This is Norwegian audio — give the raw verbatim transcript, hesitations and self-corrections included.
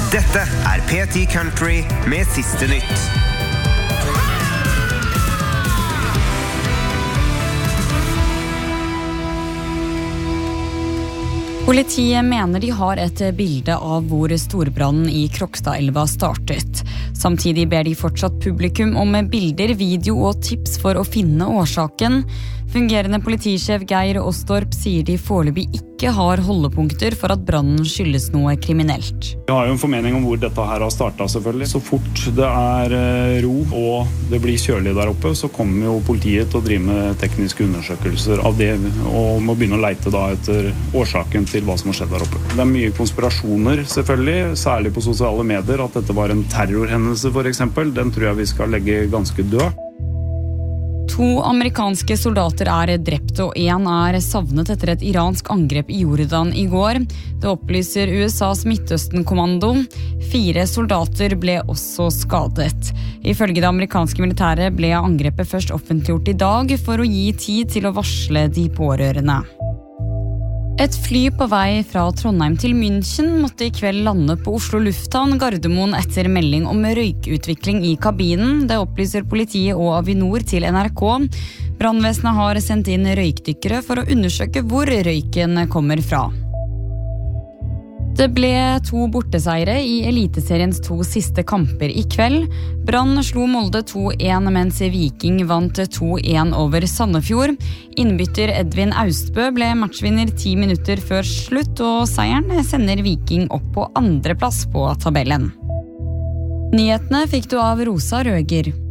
Dette er P ti Country med siste nytt. Politiet mener de har et bilde av hvor storbrannen i Krokstadelva startet. Samtidig ber de fortsatt publikum om bilder, video og tips for å finne årsaken. Fungerende politisjef Geir Ostorp sier de foreløpig ikke har holdepunkter for at brannen skyldes noe kriminelt. Vi har jo en formening om hvor dette her har startet selvfølgelig. Så fort det er ro og det blir kjølig der oppe, så kommer jo politiet til å drive med tekniske undersøkelser av det, og må begynne å leite da etter årsaken til hva som har skjedd der oppe. Det er mye konspirasjoner selvfølgelig, særlig på sosiale medier, at dette var en terrorhendelse for eksempel. Den tror jeg vi skal legge ganske død. To amerikanske soldater er drept og en er savnet etter et iransk angrep i Jordan i går. Det opplyser U S A's Midtøsten-kommando. Fire soldater ble også skadet. Ifølge det amerikanske militæret ble angrepet først offentliggjort i dag for å gi tid til å varsle de pårørende. Et fly på vei fra Trondheim til München måtte i kveld lande på Oslo Lufthavn Gardermoen etter melding om røykutvikling i kabinen. Det opplyser politiet og Avinor til N R K. Brannvesenet har sendt inn røykdykkere for å undersøke hvor røyken kommer fra. Det ble to borteseiere i Eliteseriens to siste kamper i kveld. Brann slo Molde to en, mens Viking vant to en over Sandefjord. Innbytter Edvin Austbø ble matchvinner ti minutter før slutt, og seieren sender Viking opp på andre plass på tabellen. Nyhetene fikk du av Rosa Røger.